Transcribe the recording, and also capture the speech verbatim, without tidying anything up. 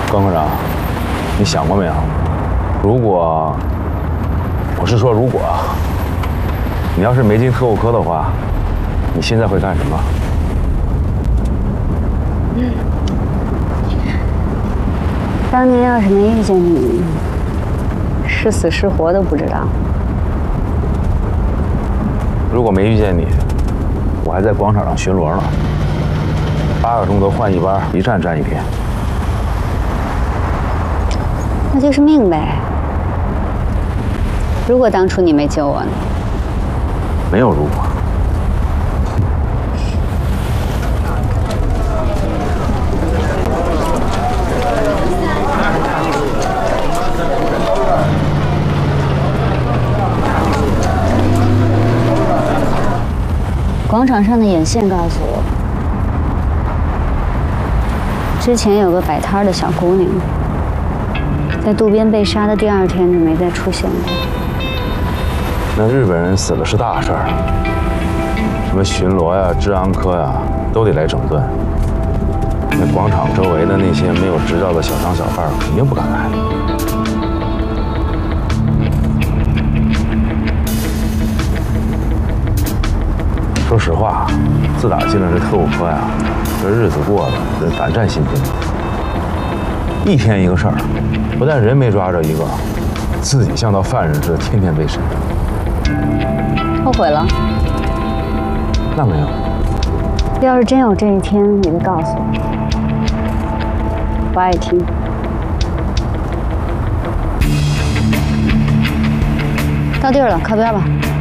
关科长，你想过没有？如果，我是说如果，你要是没进特务科的话，你现在会干什么？ 嗯，当年要是没遇见你，是死是活都不知道。 如果没遇见你，我还在广场上巡逻呢，八个钟头换一班，一站站一天。 那就是命呗。如果当初你没救我呢？ 没有如果。 广场上的眼线告诉我，之前有个摆摊的小姑娘，在渡边被杀的第二天就没再出现过。 那日本人死了是大事儿，什么巡逻呀、治安科呀，都得来整顿。那广场周围的那些没有执照的小商小贩肯定不敢来。说实话，自打进了这特务科呀，这日子过得这胆战心惊。一天一个事儿，不但人没抓着一个，自己像到犯人似的，天天被审。 后悔了？ 那没有。 要是真有这一天，你就告诉我，我爱听。到地儿了，靠边吧。